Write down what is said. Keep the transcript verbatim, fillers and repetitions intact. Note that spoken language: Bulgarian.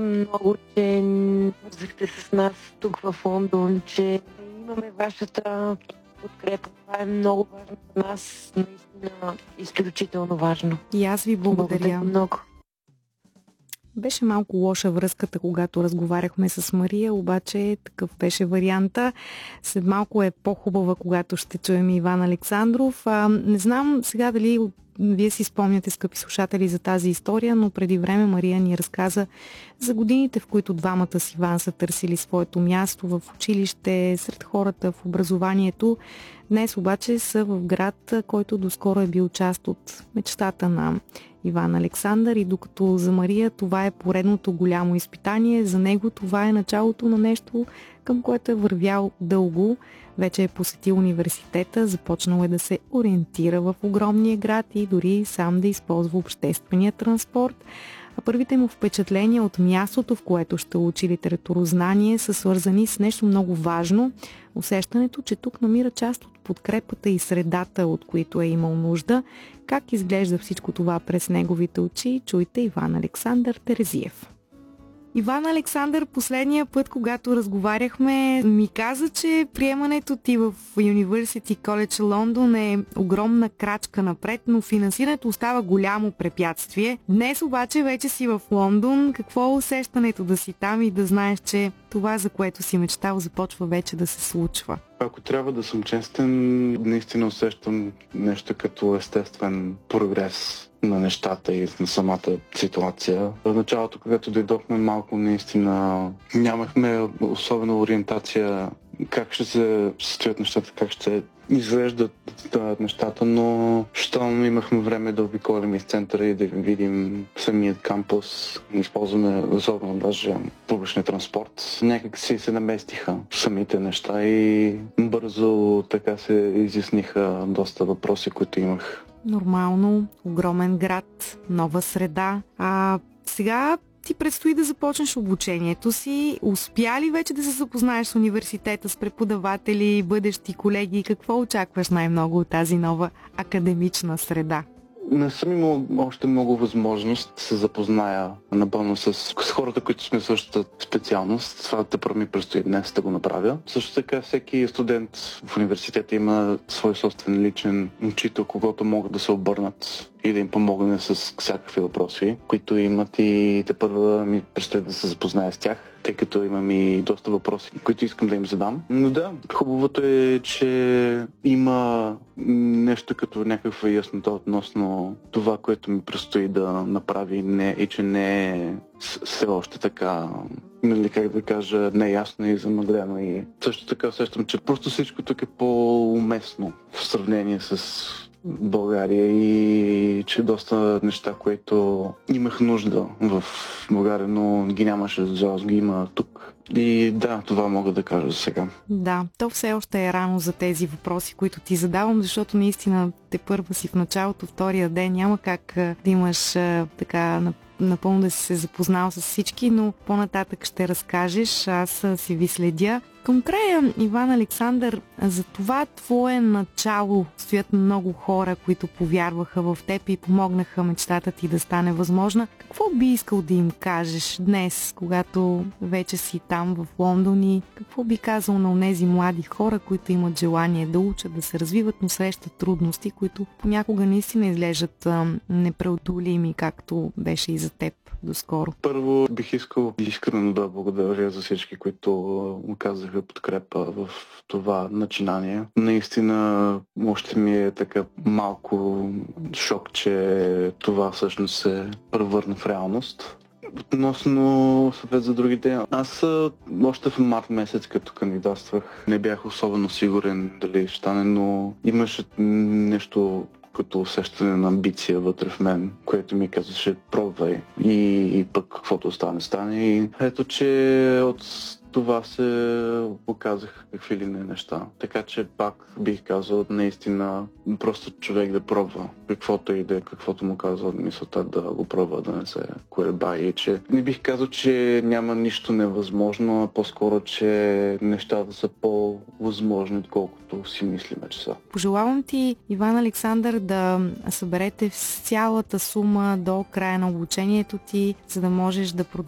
много, че вързахте с нас тук в Лондон, че имаме вашата подкрепа. Това е много важно за нас, наистина изключително важно. И аз ви благодаря. Благодаря много. Беше малко лоша връзката, когато разговаряхме с Мария, обаче такъв беше варианта. След малко е по-хубава, когато ще чуем Иван Александров. А, не знам сега дали вие си спомняте, скъпи слушатели, за тази история, но преди време Мария ни разказа за годините, в които двамата с Иван са търсили своето място в училище, сред хората, в образованието. Днес обаче са в град, който доскоро е бил част от мечтата на Иван Александър, и докато за Мария това е поредното голямо изпитание, за него това е началото на нещо, към което е вървял дълго. Вече е посетил университета, започнал е да се ориентира в огромния град и дори сам да използва обществения транспорт. А първите му впечатления от мястото, в което ще учи литературознание, са свързани с нещо много важно. Усещането, че тук намира част от подкрепата и средата, от които е имал нужда. Как изглежда всичко това през неговите очи, чуйте Иван Александър Терезиев. Иван Александър, последния път, когато разговаряхме, ми каза, че приемането ти в University College Лондон е огромна крачка напред, но финансирането остава голямо препятствие. Днес обаче вече си в Лондон. Какво е усещането да си там и да знаеш, че това, за което си мечтал, започва вече да се случва? Ако трябва да съм честен, наистина усещам нещо като естествен прогрес на нещата и на самата ситуация. В началото, когато дойдохме, малко наистина нямахме особена ориентация как ще се състоят нещата, как ще изглеждат нещата, но щом имахме време да обиколим из центъра и да видим самият кампус, използваме особено даже публичния транспорт, някак си се наместиха самите неща и бързо така се изясниха доста въпроси, които имах. Нормално, огромен град, нова среда. А сега ти предстои да започнеш обучението си. Успя ли вече да се запознаеш с университета, с преподаватели, бъдещи колеги? Какво очакваш най-много от тази нова академична среда? Не съм имал още много възможност да се запозная напълно с, с хората, които сме в същата специалност. Това тепърво ми предстои днес да го направя. Също така всеки студент в университета има свой собствен личен учител, когато могат да се обърнат и да им помогне с всякакви въпроси, които имат, и тепърво ми предстои да се запозная с тях, тъй като имам и доста въпроси, които искам да им задам. Но да, хубавото е, че има нещо като някаква яснота относно това, което ми предстои да направи, не, и че не е все още така, нали, как да кажа, неясно и замъглено. И също така усещам, че просто всичко тук е по-уместно в сравнение с България и че доста неща, които имах нужда в България, но ги нямаше, за жалост ги има тук. И да, това мога да кажа за сега. Да, то все още е рано за тези въпроси, които ти задавам, защото наистина те първа си в началото, втория ден, няма как да имаш така напълно да си се запознал с всички, но по-нататък ще разкажеш, аз си ви следя. Към края, Иван Александър, за това твое начало стоят много хора, които повярваха в теб и помогнаха мечтата ти да стане възможна. Какво би искал да им кажеш днес, когато вече си там в Лондон, и какво би казал на онези млади хора, които имат желание да учат, да се развиват, но срещат трудности, които понякога наистина изглеждат непреодолими, както беше и за теб доскоро? Първо бих искал искрено да благодаря за всички, които му казаха подкрепа в това начинание. Наистина още ми е така малко шок, че това всъщност се превърна в реалност. Относно съвет за другите, аз още в март месец, като кандидатствах, не бях особено сигурен дали ще стане, но имаше нещо като усещане на амбиция вътре в мен, което ми казваше пробвай и, и пък каквото стане, стане. И ето, че от това се показаха какви ли не неща. Така че пак бих казал наистина просто човек да пробва каквото и да е, каквото му казва мисълта, да го пробва, да не се колебае. И че не бих казал, че няма нищо невъзможно, а по-скоро, че нещата са по-възможни, отколкото си мислиме, че са. Пожелавам ти, Иван Александър, да съберете цялата сума до края на обучението ти, за да можеш да продължиш